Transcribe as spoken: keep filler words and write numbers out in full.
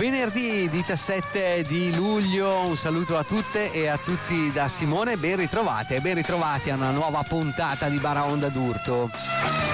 Venerdì diciassette di luglio, un saluto a tutte e a tutti da Simone, ben ritrovate, ben ritrovati a una nuova puntata di Baraonda d'Urto.